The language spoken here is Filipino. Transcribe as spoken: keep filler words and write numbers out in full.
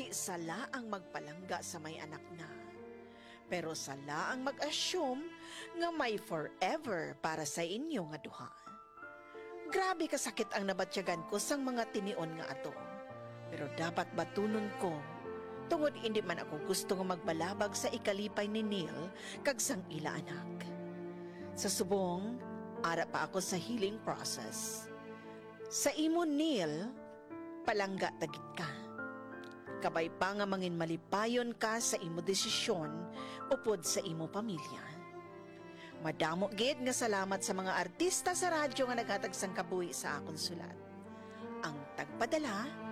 Dili sala ang magpalangga sa may anak na. Pero sala ang mag-assume nga may forever para sa inyo nga duha. Grabe kasakit ang nabatyagan ko sang mga tinion nga ato. Pero dapat batunon ko, tungod hindi man ako gusto nga magbalabag sa ikalipay ni Neil kag sang ila anak. Sa subong, ara pa ako sa healing process. Sa imo Neil, palangga tagit ka. Kabay pa nga mangin malipayon ka sa imo desisyon upod sa imo pamilya. Madamo gid nga salamat sa mga artista sa radyo nga naghatag sang kabuhi sa akong sulat. Ang tagpadala,